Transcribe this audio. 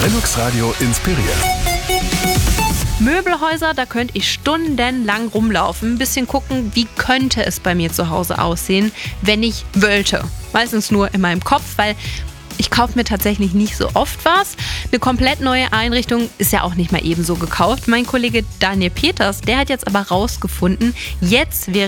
Lennox Radio inspiriert. Möbelhäuser, da könnte ich stundenlang rumlaufen, ein bisschen gucken, wie könnte es bei mir zu Hause aussehen, wenn ich wollte. Meistens nur in meinem Kopf, weil ich kaufe mir tatsächlich nicht so oft was. Eine komplett neue Einrichtung ist ja auch nicht mal ebenso gekauft. Mein Kollege Daniel Peters, der hat jetzt aber rausgefunden, jetzt wäre